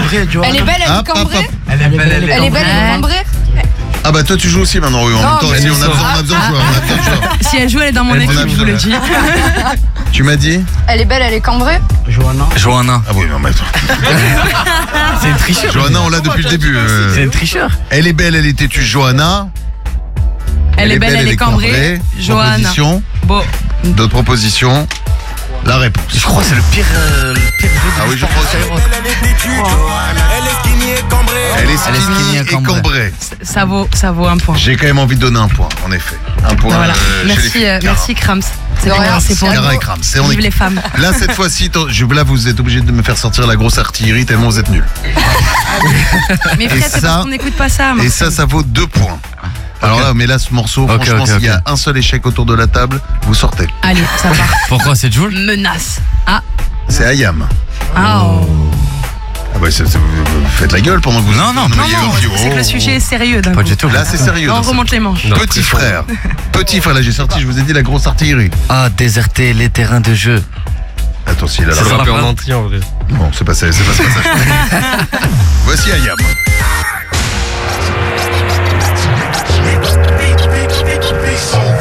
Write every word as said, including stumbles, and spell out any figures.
cambrée, tu vois. Elle est belle, elle est Hop, hop, cambrée. hop. Elle est belle, elle est Elle est belle, elle est Ouais. cambrée. Ah bah toi tu joues aussi maintenant, Rue. En Non, même temps, mais si c'est on a ça. besoin, on a besoin de joueurs. On a besoin de joueurs. Si elle joue, elle est dans mon Elle est équipe, dans je vous le la- dis. Tu m'as dit? Elle est belle, elle est cambrée. Johanna. Johanna. Ah oui, non mais attends. C'est une tricheur. Johanna, on l'a depuis le début. euh. C'est une tricheur. Elle est belle, elle est têtue, Johanna. Elle est belle, elle est cambrée. Johanna. Proposition. Bon. D'autres propositions. La réponse. Je crois que c'est le pire, euh, le pire jeu Ah de oui, je crois aussi. Elle est Elle est skinny skinny et et cambrée. cambrée. Ça vaut, ça vaut un point. J'ai quand même envie de donner un point, en effet. Un point. Voilà. euh, chez les Merci, filles. euh, Cara. merci Krams. C'est De pour, rien. c'est pour Cara nous. et Krams, c'est en Vive équipe. les femmes. Là, cette fois-ci, t'en- je- là, vous êtes obligé de me faire sortir la grosse artillerie tellement vous êtes nuls. Mais frère, c'est ça- parce qu'on n'écoute pas ça. Et Marcel. ça, ça vaut deux points. Alors là, mais là, ce morceau, Ok, franchement, ok, s'il y a ok. un seul échec autour de la table, vous sortez. Allez, ça part. Pourquoi c'est Jules? Menace. Ah. C'est Ayam. Ah. Oh. Ah bah, c'est- c'est- vous vous faites la gueule pendant que vous... Non, non, mais Non, il y a non, un petit- c'est que le oh. sujet est sérieux d'un Pas coup. du tout. Là, c'est sérieux. On dans ça. remonte les manches. Petit frère. Petit frère, là, j'ai sorti, je vous ai dit, la grosse artillerie. Ah, déserter les terrains de jeu. Attends, s'il a la C'est fin. ça. en entier en vrai. Bon, c'est pas ça, c'est pas ça. Voici Ayam.